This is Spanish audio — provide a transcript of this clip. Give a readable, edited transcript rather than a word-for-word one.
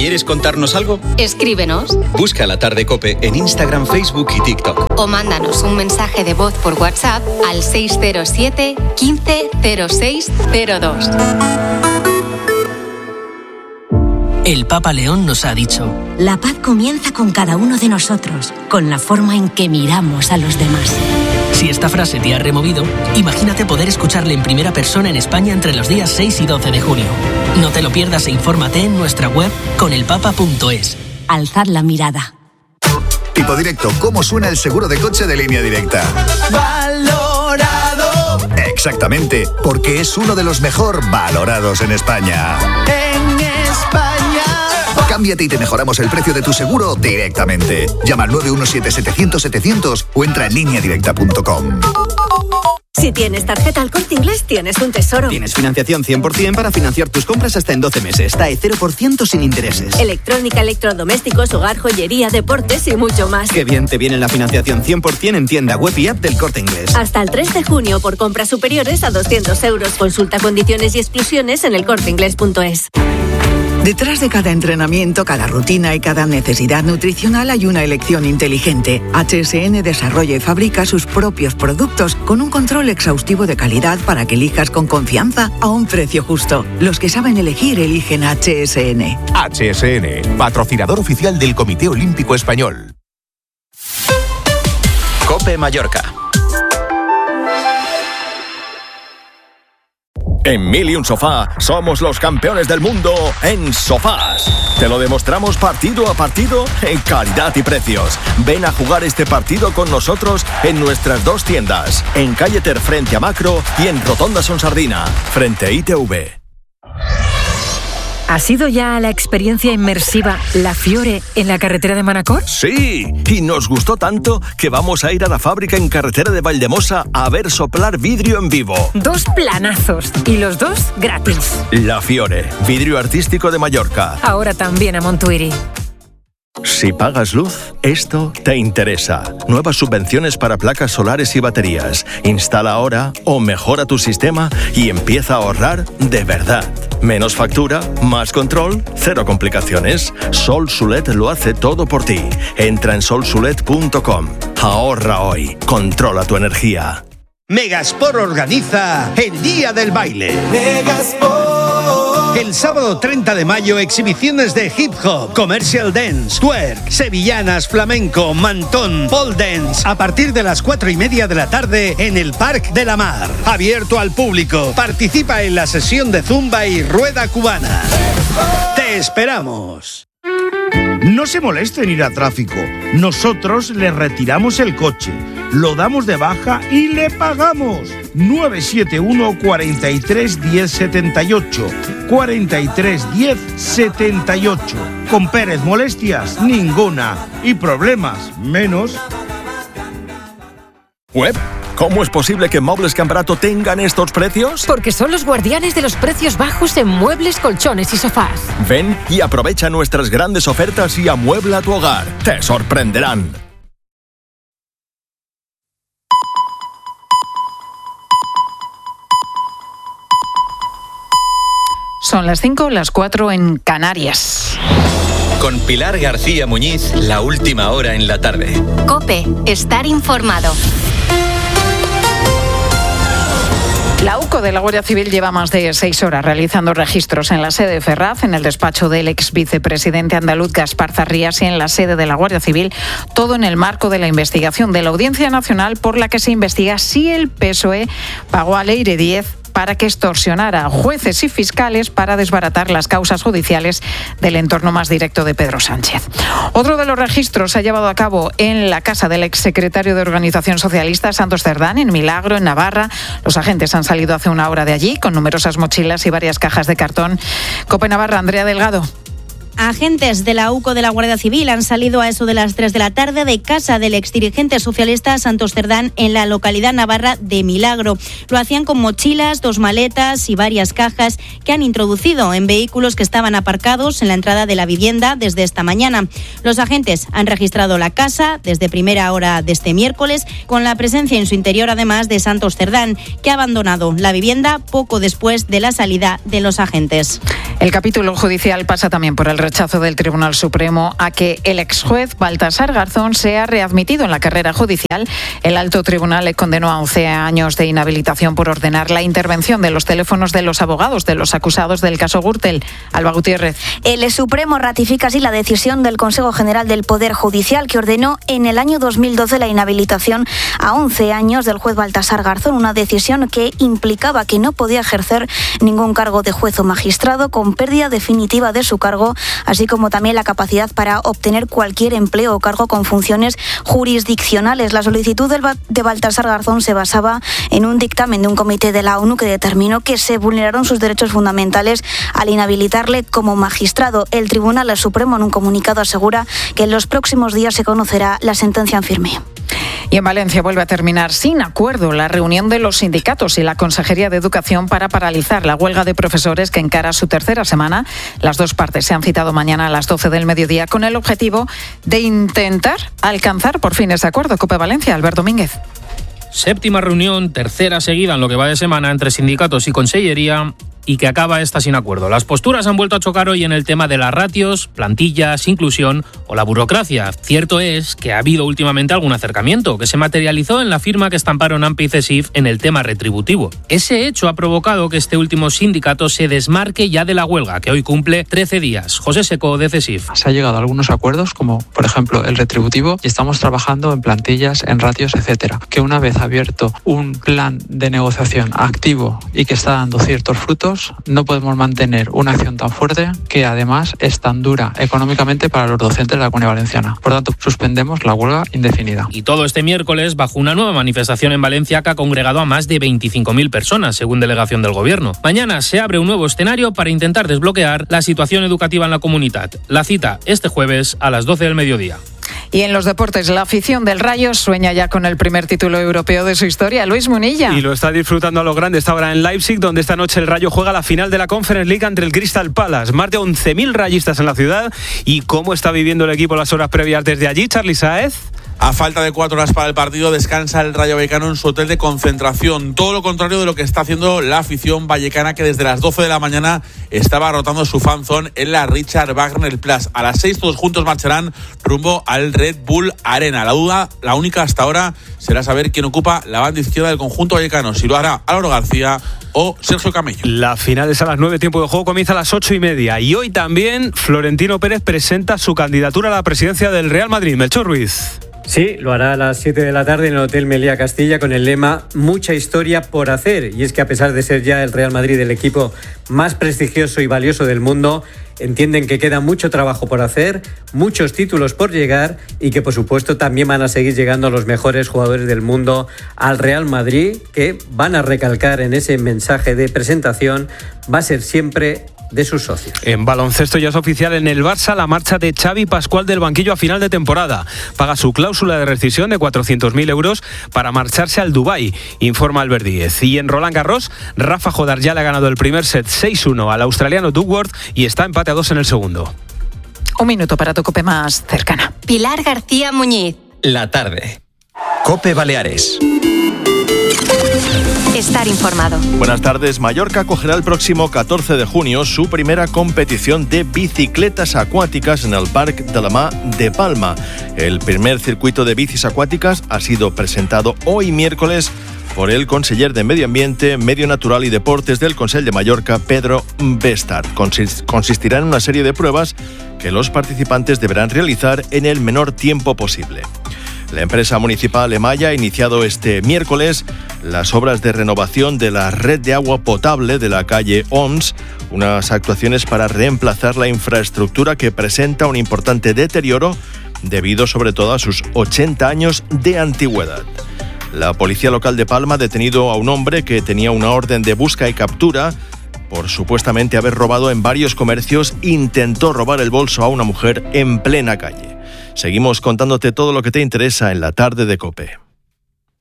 ¿Quieres contarnos algo? Escríbenos. Busca La Tarde COPE en Instagram, Facebook y TikTok. O mándanos un mensaje de voz por WhatsApp al 607 15 06 02. El Papa León nos ha dicho: la paz comienza con cada uno de nosotros, con la forma en que miramos a los demás. Si esta frase te ha removido, imagínate poder escucharle en primera persona en España entre los días 6 y 12 de junio. No te lo pierdas e infórmate en nuestra web conelpapa.es. Alzad la mirada. Tipo Directo, ¿cómo suena el seguro de coche de Línea Directa? ¡Valorado! Exactamente, porque es uno de los mejor valorados en España. En España. Cámbiate y te mejoramos el precio de tu seguro directamente. Llama al 917-700-700 o entra en lineadirecta.com. Si tienes tarjeta Al Corte Inglés, tienes un tesoro. Tienes financiación 100% para financiar tus compras hasta en 12 meses. TAE 0% sin intereses. Electrónica, electrodomésticos, hogar, joyería, deportes y mucho más. Qué bien te viene la financiación 100% en tienda web y app del Corte Inglés. Hasta el 3 de junio por compras superiores a 200 euros. Consulta condiciones y exclusiones en elcorteinglés.es. Detrás de cada entrenamiento, cada rutina y cada necesidad nutricional hay una elección inteligente. HSN desarrolla y fabrica sus propios productos con un control exhaustivo de calidad para que elijas con confianza a un precio justo. Los que saben elegir eligen HSN. HSN, patrocinador oficial del Comité Olímpico Español. COPE Mallorca. En 1001 Sofá somos los campeones del mundo en sofás. Te lo demostramos partido a partido en calidad y precios. Ven a jugar este partido con nosotros en nuestras dos tiendas, en Calle Ter frente a Macro y en Rotonda Sonsardina, frente a ITV. ¿Has ido ya a la experiencia inmersiva La Fiore en la carretera de Manacor? Sí, y nos gustó tanto que vamos a ir a la fábrica en carretera de Valldemosa a ver soplar vidrio en vivo. 2 planazos y los 2 gratis. La Fiore, vidrio artístico de Mallorca. Ahora también a Montuiri. Si pagas luz, esto te interesa. Nuevas subvenciones para placas solares y baterías. Instala ahora o mejora tu sistema y empieza a ahorrar de verdad. Menos factura, más control, cero complicaciones. Solsulet lo hace todo por ti. Entra en solsulet.com. Ahorra hoy. Controla tu energía. Megasport organiza el Día del Baile. Megasport. El sábado 30 de mayo, exhibiciones de hip hop, commercial dance, twerk, sevillanas, flamenco, mantón, pole dance, a partir de las 4:30 de la tarde en el Parc de la Mar. Abierto al público. Participa en la sesión de zumba y rueda cubana. ¡Te esperamos! No se moleste en ir a tráfico. Nosotros le retiramos el coche, lo damos de baja y le pagamos. 971 43 10 78 43 10 78. Con Pérez, molestias ninguna y problemas menos. ¿Web? ¿Cómo es posible que Muebles Cambarato tengan estos precios? Porque son los guardianes de los precios bajos en muebles, colchones y sofás. Ven y aprovecha nuestras grandes ofertas y amuebla tu hogar. Te sorprenderán. Son las 5, las 4 en Canarias. Con Pilar García Muñiz, la última hora en la tarde. COPE, estar informado. La UCO de la Guardia Civil lleva más de 6 horas realizando registros en la sede de Ferraz, en el despacho del ex vicepresidente andaluz Gaspar Zarrías y en la sede de la Guardia Civil, todo en el marco de la investigación de la Audiencia Nacional por la que se investiga si el PSOE pagó a Leire Díez para que extorsionara a jueces y fiscales para desbaratar las causas judiciales del entorno más directo de Pedro Sánchez. Otro de los registros se ha llevado a cabo en la casa del exsecretario de Organización Socialista, Santos Cerdán, en Milagro, en Navarra. Los agentes han salido hace una hora de allí con numerosas mochilas y varias cajas de cartón. COPE Navarra, Andrea Delgado. Agentes de la UCO de la Guardia Civil han salido a eso de las 3 de la tarde de casa del exdirigente socialista Santos Cerdán en la localidad navarra de Milagro. Lo hacían con mochilas, 2 maletas y varias cajas que han introducido en vehículos que estaban aparcados en la entrada de la vivienda desde esta mañana. Los agentes han registrado la casa desde primera hora de este miércoles, con la presencia en su interior además de Santos Cerdán, que ha abandonado la vivienda poco después de la salida de los agentes. El capítulo judicial pasa también por el rechazo rechazo del Tribunal Supremo a que el exjuez Baltasar Garzón sea readmitido en la carrera judicial. El alto tribunal le condenó a 11 años de inhabilitación por ordenar la intervención de los teléfonos de los abogados de los acusados del caso Gürtel. Alba Gutiérrez. El Supremo ratifica así la decisión del Consejo General del Poder Judicial, que ordenó en el año 2012 la inhabilitación a 11 años del juez Baltasar Garzón, una decisión que implicaba que no podía ejercer ningún cargo de juez o magistrado, con pérdida definitiva de su cargo, así como también la capacidad para obtener cualquier empleo o cargo con funciones jurisdiccionales. La solicitud de Baltasar Garzón se basaba en un dictamen de un comité de la ONU que determinó que se vulneraron sus derechos fundamentales al inhabilitarle como magistrado. El Tribunal Supremo, en un comunicado, asegura que en los próximos días se conocerá la sentencia en firme. Y en Valencia vuelve a terminar sin acuerdo la reunión de los sindicatos y la Consejería de Educación para paralizar la huelga de profesores que encara su tercera semana. Las dos partes se han citado mañana a las 12 del mediodía con el objetivo de intentar alcanzar por fin ese acuerdo. COPE Valencia, Albert Domínguez. Séptima reunión, tercera seguida en lo que va de semana entre sindicatos y consellería, y que acaba esta sin acuerdo. Las posturas han vuelto a chocar hoy en el tema de las ratios, plantillas, inclusión o la burocracia. Cierto es que ha habido últimamente algún acercamiento, que se materializó en la firma que estamparon AMPE y CESIF en el tema retributivo. Ese hecho ha provocado que este último sindicato se desmarque ya de la huelga, que hoy cumple 13 días. José Seco, de CESIF. Se ha llegado a algunos acuerdos, como por ejemplo el retributivo, y estamos trabajando en plantillas, en ratios, etcétera. Que una vez abierto un plan de negociación activo y que está dando ciertos frutos, no podemos mantener una acción tan fuerte que además es tan dura económicamente para los docentes de la Comunidad Valenciana. Por tanto, suspendemos la huelga indefinida. Y todo este miércoles bajo una nueva manifestación en Valencia que ha congregado a más de 25.000 personas, según delegación del Gobierno. Mañana se abre un nuevo escenario para intentar desbloquear la situación educativa en la comunidad. La cita este jueves a las 12 del mediodía. Y en los deportes, la afición del Rayo sueña ya con el primer título europeo de su historia. Luis Munilla. Y lo está disfrutando a lo grande. Está ahora en Leipzig, donde esta noche el Rayo juega la final de la Conference League ante el Crystal Palace. Más de 11.000 rayistas en la ciudad. ¿Y cómo está viviendo el equipo las horas previas desde allí, Charly Sáez? A falta de 4 horas para el partido, descansa el Rayo Vallecano en su hotel de concentración. Todo lo contrario de lo que está haciendo la afición vallecana, que desde las 12 de la mañana estaba rotando su fanzone en la Richard Wagner Place. A las 6 todos juntos marcharán rumbo al Red Bull Arena. La única hasta ahora será saber quién ocupa la banda izquierda del conjunto vallecano. Si lo hará Álvaro García o Sergio Camello. La final es a las 9, tiempo de juego comienza a las 8:30. Y hoy también Florentino Pérez presenta su candidatura a la presidencia del Real Madrid. Melchor Ruiz. Sí, lo hará a las 7 de la tarde en el Hotel Meliá Castilla con el lema "Mucha historia por hacer". Y es que a pesar de ser ya el Real Madrid el equipo más prestigioso y valioso del mundo, entienden que queda mucho trabajo por hacer, muchos títulos por llegar y que por supuesto también van a seguir llegando los mejores jugadores del mundo al Real Madrid, que van a recalcar en ese mensaje de presentación, va a ser siempre de sus socios. En baloncesto ya es oficial en el Barça la marcha de Xavi Pascual del banquillo a final de temporada. Paga su cláusula de rescisión de 400.000 euros para marcharse al Dubái, informa Albert Díez. Y en Roland Garros, Rafa Jodar ya le ha ganado el primer set 6-1 al australiano Duckworth y está empate a 2 en el segundo. Un minuto para tu COPE más cercana. Pilar García Muñiz. La tarde. COPE Baleares. Estar informado. Buenas tardes. Mallorca acogerá el próximo 14 de junio su primera competición de bicicletas acuáticas en el Parc de la Mar de Palma. El primer circuito de bicis acuáticas ha sido presentado hoy miércoles por el conseller de Medio Ambiente, Medio Natural y Deportes del Consell de Mallorca, Pedro Bestard. Consistirá en una serie de pruebas que los participantes deberán realizar en el menor tiempo posible. La empresa municipal Emaya ha iniciado este miércoles las obras de renovación de la red de agua potable de la calle Ons, unas actuaciones para reemplazar la infraestructura que presenta un importante deterioro debido sobre todo a sus 80 años de antigüedad. La policía local de Palma ha detenido a un hombre que tenía una orden de busca y captura por supuestamente haber robado en varios comercios. Intentó robar el bolso a una mujer en plena calle. Seguimos contándote todo lo que te interesa en la tarde de COPE.